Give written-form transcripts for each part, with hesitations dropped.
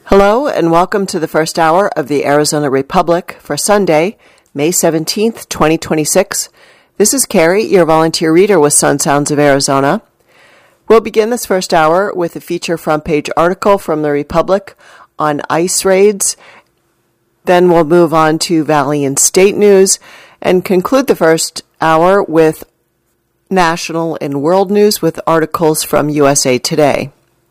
Hello and welcome to the first hour of the Arizona Republic for Sunday, May 17th, 2026. This is Carrie, your volunteer reader with Sun Sounds of Arizona. We'll begin this first hour with a feature front page article from the Republic on ICE raids. Then we'll move on to Valley and State news and conclude the first hour with national and world news with articles from USA Today.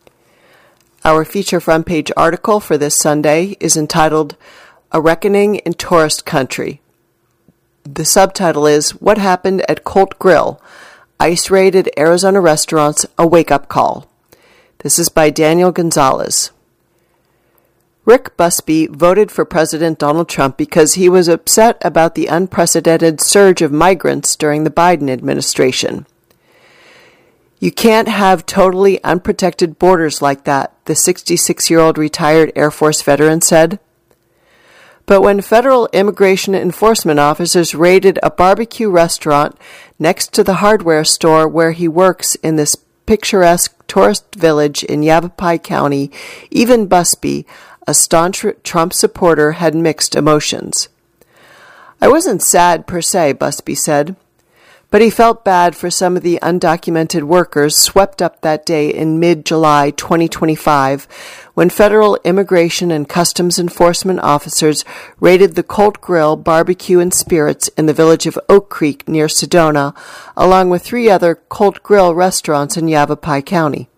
Our feature front page article for this Sunday is entitled, A Reckoning in Tourist Country. The subtitle is, What Happened at Colt Grill? ICE Raided Arizona Restaurants, a Wake-Up Call. This is by Daniel Gonzalez. Rick Busby voted for President Donald Trump because he was upset about the unprecedented surge of migrants during the Biden administration. You can't have totally unprotected borders like that, the 66-year-old retired Air Force veteran said. But when federal immigration enforcement officers raided a barbecue restaurant next to the hardware store where he works in this picturesque tourist village in Yavapai County, even Busby, a staunch Trump supporter, had mixed emotions. I wasn't sad per se, Busby said. But he felt bad for some of the undocumented workers swept up that day in mid-July 2025 when federal immigration and customs enforcement officers raided the Colt Grill Barbecue and Spirits in the village of Oak Creek near Sedona, along with 3 other Colt Grill restaurants in Yavapai County.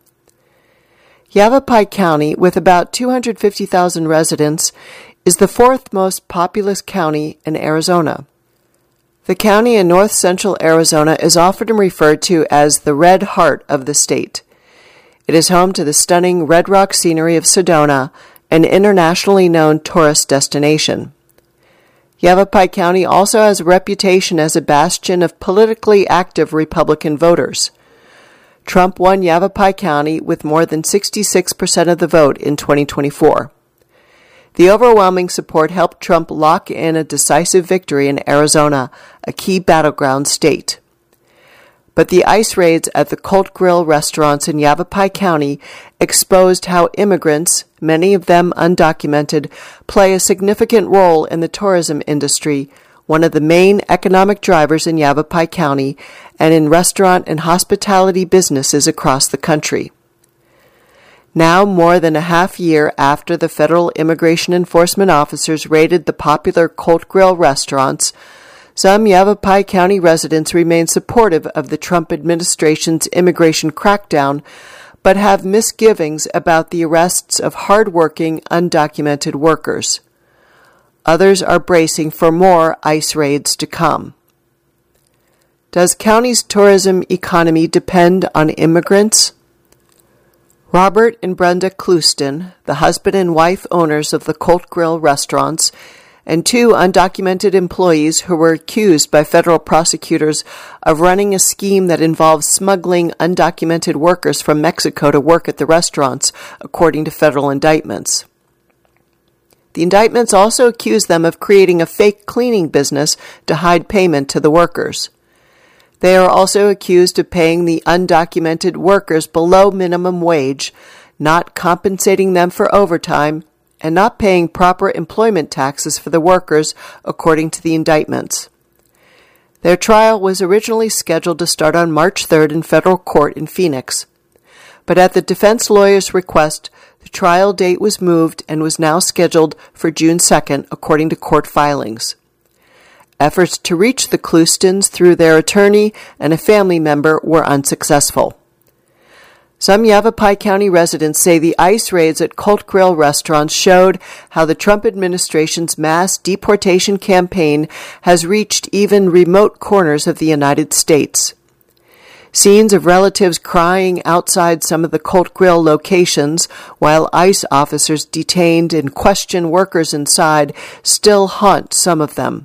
Yavapai County, with about 250,000 residents, is the 4th most populous county in Arizona. The county in north-central Arizona is often referred to as the Red Heart of the state. It is home to the stunning red rock scenery of Sedona, an internationally known tourist destination. Yavapai County also has a reputation as a bastion of politically active Republican voters. Trump won Yavapai County with more than 66% of the vote in 2024. The overwhelming support helped Trump lock in a decisive victory in Arizona, a key battleground state. But the ICE raids at the Colt Grill restaurants in Yavapai County exposed how immigrants, many of them undocumented, play a significant role in the tourism industry, one of the main economic drivers in Yavapai County, and in restaurant and hospitality businesses across the country. Now, more than a half year after the federal immigration enforcement officers raided the popular Colt Grill restaurants, some Yavapai County residents remain supportive of the Trump administration's immigration crackdown, but have misgivings about the arrests of hardworking, undocumented workers. Others are bracing for more ICE raids to come. Does county's tourism economy depend on immigrants? Robert and Brenda Clouston, the husband and wife owners of the Colt Grill restaurants, and 2 undocumented employees who were accused by federal prosecutors of running a scheme that involves smuggling undocumented workers from Mexico to work at the restaurants, according to federal indictments. The indictments also accuse them of creating a fake cleaning business to hide payment to the workers. They are also accused of paying the undocumented workers below minimum wage, not compensating them for overtime, and not paying proper employment taxes for the workers, according to the indictments. Their trial was originally scheduled to start on March 3rd in federal court in Phoenix. But at the defense lawyer's request, the trial date was moved and was now scheduled for June 2nd, according to court filings. Efforts to reach the Cloustons through their attorney and a family member were unsuccessful. Some Yavapai County residents say the ICE raids at Colt Grill restaurants showed how the Trump administration's mass deportation campaign has reached even remote corners of the United States. Scenes of relatives crying outside some of the Colt Grill locations while ICE officers detained and questioned workers inside still haunt some of them.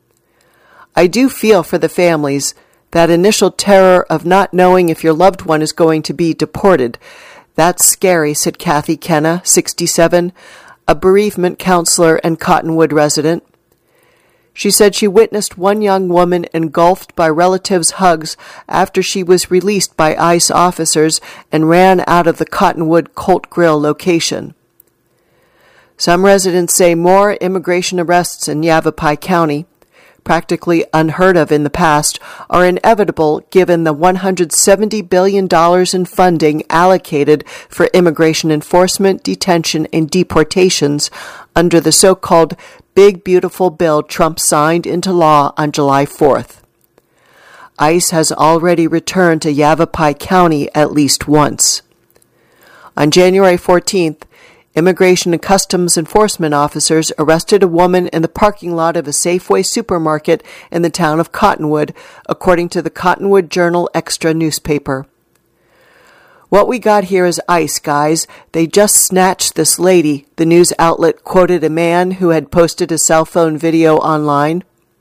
I do feel for the families, that initial terror of not knowing if your loved one is going to be deported. That's scary, said Kathy Kenna, 67, a bereavement counselor and Cottonwood resident. She said she witnessed one young woman engulfed by relatives' hugs after she was released by ICE officers and ran out of the Cottonwood Colt Grill location. Some residents say more immigration arrests in Yavapai County, practically unheard of in the past, are inevitable given the $170 billion in funding allocated for immigration enforcement, detention, and deportations under the so-called Big Beautiful Bill Trump signed into law on July 4th. ICE has already returned to Yavapai County at least once. On January 14th, Immigration and Customs Enforcement officers arrested a woman in the parking lot of a Safeway supermarket in the town of Cottonwood, according to the Cottonwood Journal Extra newspaper. "What we got here is ICE, guys. They just snatched this lady," the news outlet quoted a man who had posted a cell phone video online.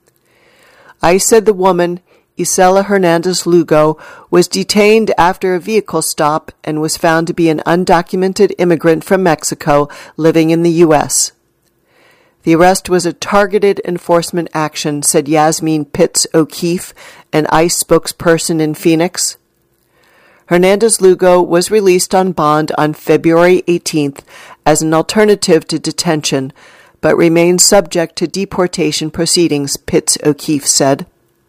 ICE said the woman, Isela Hernandez Lugo, was detained after a vehicle stop and was found to be an undocumented immigrant from Mexico living in the U.S. The arrest was a targeted enforcement action, said Yasmin Pitts O'Keefe, an ICE spokesperson in Phoenix. Hernandez Lugo was released on bond on February 18th as an alternative to detention, but remains subject to deportation proceedings, Pitts O'Keefe said.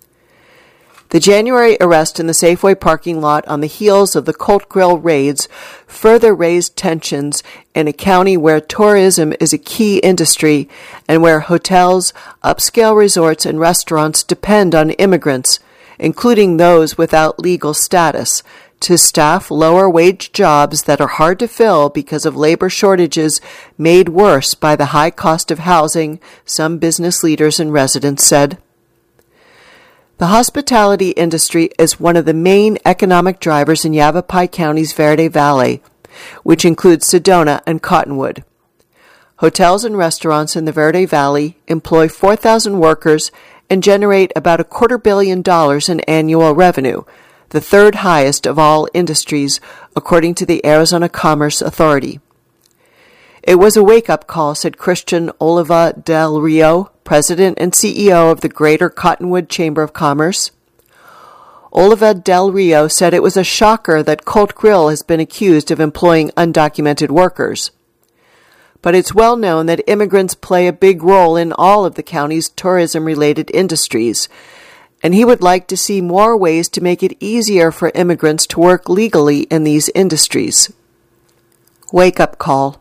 The January arrest in the Safeway parking lot on the heels of the Colt Grill raids further raised tensions in a county where tourism is a key industry and where hotels, upscale resorts, and restaurants depend on immigrants, including those without legal status, to staff lower-wage jobs that are hard to fill because of labor shortages made worse by the high cost of housing, some business leaders and residents said. The hospitality industry is one of the main economic drivers in Yavapai County's Verde Valley, which includes Sedona and Cottonwood. Hotels and restaurants in the Verde Valley employ 4,000 workers and generate about $250 million in annual revenue, the third highest of all industries, according to the Arizona Commerce Authority. It was a wake-up call, said Christian Oliva Del Rio, President and CEO of the Greater Cottonwood Chamber of Commerce. Oliva Del Rio said it was a shocker that Colt Grill has been accused of employing undocumented workers. But it's well known that immigrants play a big role in all of the county's tourism-related industries, and he would like to see more ways to make it easier for immigrants to work legally in these industries. Wake-up call.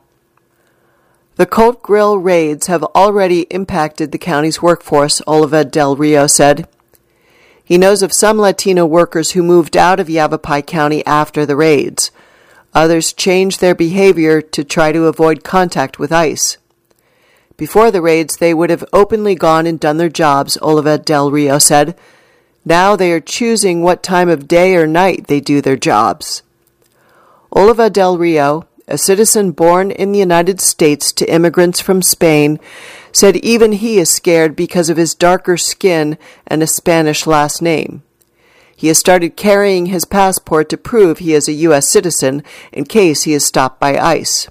The Colt Grill raids have already impacted the county's workforce, Oliva Del Rio said. He knows of some Latino workers who moved out of Yavapai County after the raids. Others changed their behavior to try to avoid contact with ICE. Before the raids, they would have openly gone and done their jobs, Oliva Del Rio said. Now they are choosing what time of day or night they do their jobs. Oliva Del Rio, a citizen born in the United States to immigrants from Spain, said even he is scared because of his darker skin and a Spanish last name. He has started carrying his passport to prove he is a U.S. citizen in case he is stopped by ICE.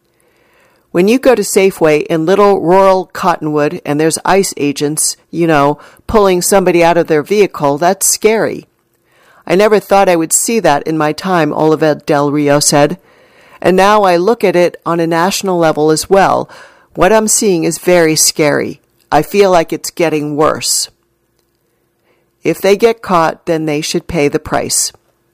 When you go to Safeway in little rural Cottonwood and there's ICE agents, pulling somebody out of their vehicle, that's scary. I never thought I would see that in my time, Oliva Del Rio said. And now I look at it on a national level as well. What I'm seeing is very scary. I feel like it's getting worse. If they get caught, then they should pay the price.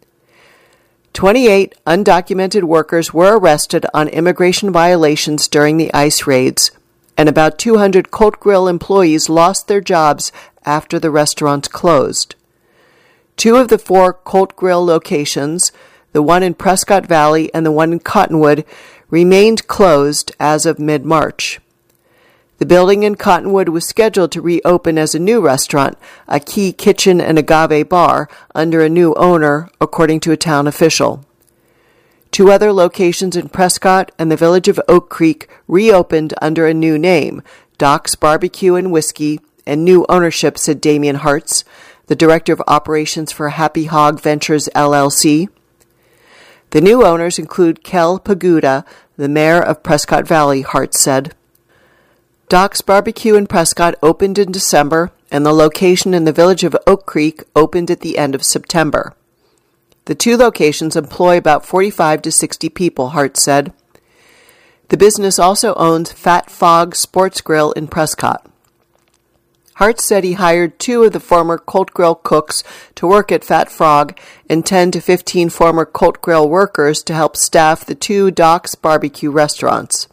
28 undocumented workers were arrested on immigration violations during the ICE raids, and about 200 Colt Grill employees lost their jobs after the restaurants closed. 2 of the 4 Colt Grill locations, the one in Prescott Valley and the one in Cottonwood, remained closed as of mid-March. The building in Cottonwood was scheduled to reopen as a new restaurant, a Key Kitchen and Agave bar, under a new owner, according to a town official. 2 other locations in Prescott and the village of Oak Creek reopened under a new name, Doc's Barbecue and Whiskey, and new ownership, said Damian Hartz, the director of operations for Happy Hog Ventures, LLC. The new owners include Kel Paguda, the mayor of Prescott Valley, Hart said. Doc's Barbecue in Prescott opened in December, and the location in the village of Oak Creek opened at the end of September. The 2 locations employ about 45 to 60 people, Hart said. The business also owns Fat Fog Sports Grill in Prescott. Hart said he hired 2 of the former Colt Grill cooks to work at Fat Frog and 10 to 15 former Colt Grill workers to help staff the 2 Doc's barbecue restaurants.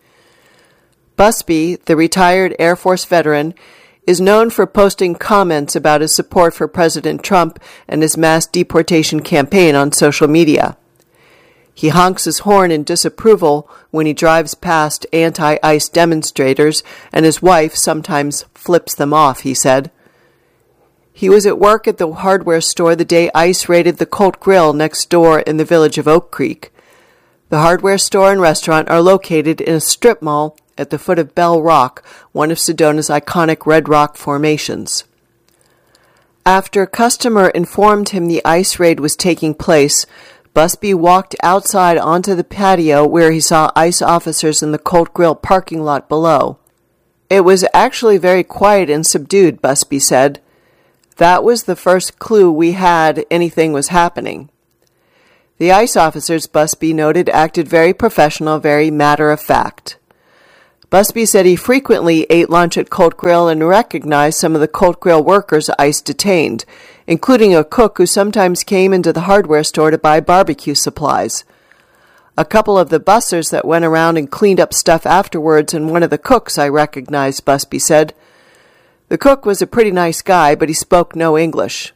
Busby, the retired Air Force veteran, is known for posting comments about his support for President Trump and his mass deportation campaign on social media. He honks his horn in disapproval when he drives past anti-ICE demonstrators, and his wife sometimes flips them off, he said. He was at work at the hardware store the day ICE raided the Colt Grill next door in the village of Oak Creek. The hardware store and restaurant are located in a strip mall at the foot of Bell Rock, one of Sedona's iconic red rock formations. After a customer informed him the ICE raid was taking place, Busby walked outside onto the patio where he saw ICE officers in the Colt Grill parking lot below. It was actually very quiet and subdued, Busby said. That was the first clue we had anything was happening. The ICE officers, Busby noted, acted very professional, very matter-of-fact. Busby said he frequently ate lunch at Colt Grill and recognized some of the Colt Grill workers ICE detained, including a cook who sometimes came into the hardware store to buy barbecue supplies. A couple of the bussers that went around and cleaned up stuff afterwards, and one of the cooks I recognized, Busby said. The cook was a pretty nice guy, but he spoke no English.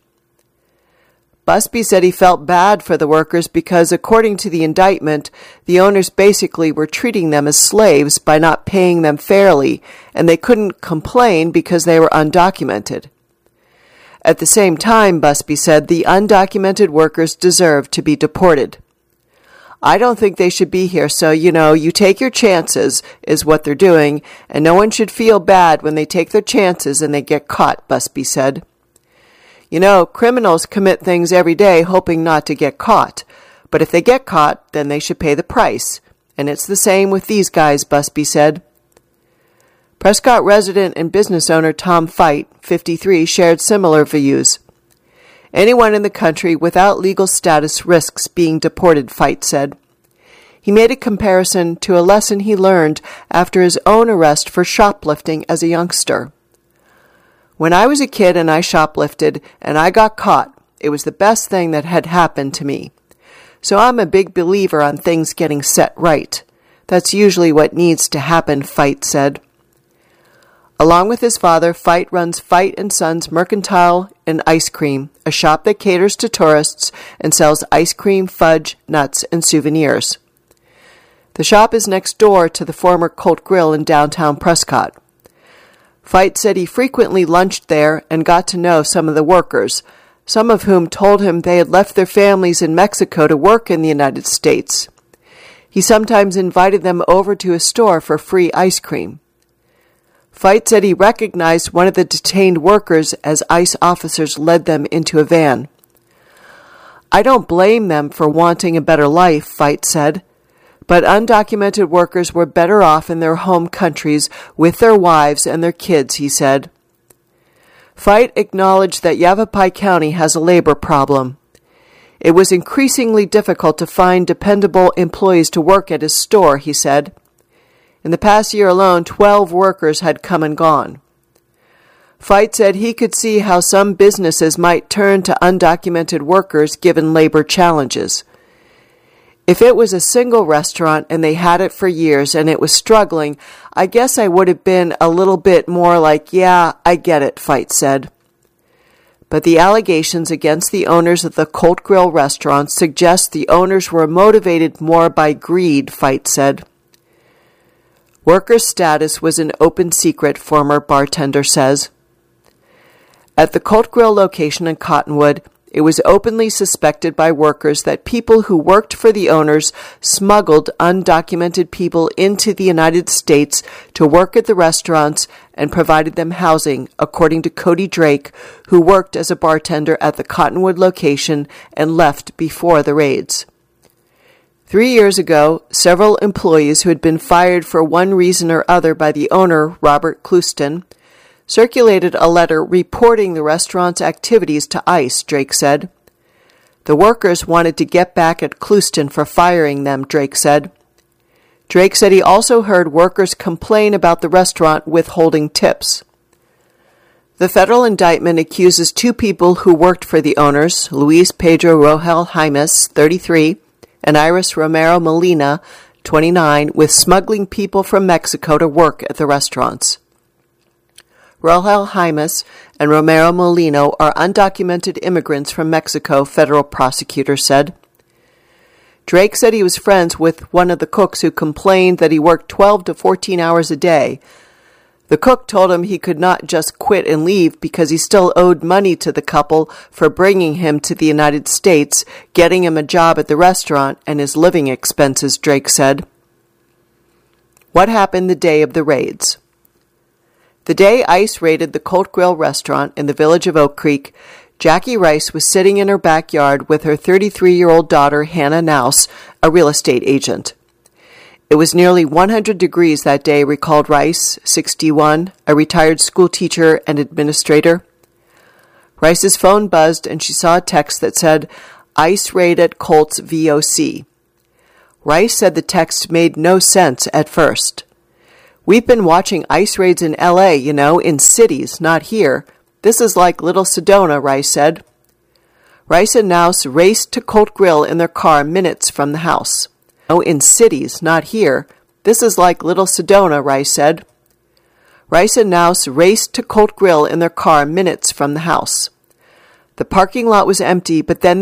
Busby said he felt bad for the workers because, according to the indictment, the owners basically were treating them as slaves by not paying them fairly, and they couldn't complain because they were undocumented. At the same time, Busby said, the undocumented workers deserve to be deported. I don't think they should be here, so, you take your chances, is what they're doing, and no one should feel bad when they take their chances and they get caught, Busby said. Criminals commit things every day hoping not to get caught. But if they get caught, then they should pay the price. And it's the same with these guys, Busby said. Prescott resident and business owner Tom Fite, 53, shared similar views. Anyone in the country without legal status risks being deported, Fite said. He made a comparison to a lesson he learned after his own arrest for shoplifting as a youngster. When I was a kid and I shoplifted and I got caught, it was the best thing that had happened to me. So I'm a big believer on things getting set right. That's usually what needs to happen, Fite said. Along with his father, Fite runs Fite & Sons Mercantile and Ice Cream, a shop that caters to tourists and sells ice cream, fudge, nuts, and souvenirs. The shop is next door to the former Colt Grill in downtown Prescott. Fite said he frequently lunched there and got to know some of the workers, some of whom told him they had left their families in Mexico to work in the United States. He sometimes invited them over to his store for free ice cream. Fite said he recognized one of the detained workers as ICE officers led them into a van. I don't blame them for wanting a better life, Fite said. But undocumented workers were better off in their home countries with their wives and their kids, he said. Fite acknowledged that Yavapai County has a labor problem. It was increasingly difficult to find dependable employees to work at his store, he said. In the past year alone, 12 workers had come and gone. Fite said he could see how some businesses might turn to undocumented workers given labor challenges. If it was a single restaurant and they had it for years and it was struggling, I guess I would have been a little bit more like, yeah, I get it, Fite said. But the allegations against the owners of the Colt Grill restaurants suggest the owners were motivated more by greed, Fite said. Workers' status was an open secret, former bartender says. At the Colt Grill location in Cottonwood, it was openly suspected by workers that people who worked for the owners smuggled undocumented people into the United States to work at the restaurants and provided them housing, according to Cody Drake, who worked as a bartender at the Cottonwood location and left before the raids. 3 years ago, several employees who had been fired for one reason or other by the owner, Robert Clouston, circulated a letter reporting the restaurant's activities to ICE, Drake said. The workers wanted to get back at Clouston for firing them, Drake said. Drake said he also heard workers complain about the restaurant withholding tips. The federal indictment accuses two people who worked for the owners, Luis Pedro Rogel Jaimes, 33, and Iris Romero Molina, 29, with smuggling people from Mexico to work at the restaurants. Rogel Jaimes and Romero Molina are undocumented immigrants from Mexico, federal prosecutors said. Drake said he was friends with one of the cooks who complained that he worked 12 to 14 hours a day. The cook told him he could not just quit and leave because he still owed money to the couple for bringing him to the United States, getting him a job at the restaurant, and his living expenses, Drake said. What happened the day of the raids? The day ICE raided the Colt Grill restaurant in the village of Oak Creek, Jackie Rice was sitting in her backyard with her 33-year-old daughter, Hannah Nouse, a real estate agent. It was nearly 100 degrees that day, recalled Rice, 61, a retired school teacher and administrator. Rice's phone buzzed and she saw a text that said, ICE raid at Colt's VOC. Rice said the text made no sense at first. We've been watching ICE raids in L.A., in cities, not here. This is like Little Sedona, Rice said. Rice and Nouse raced to Colt Grill in their car minutes from the house. Oh, in cities, not here. This is like Little Sedona, Rice said. Rice and Nouse raced to Colt Grill in their car minutes from the house. The parking lot was empty, but then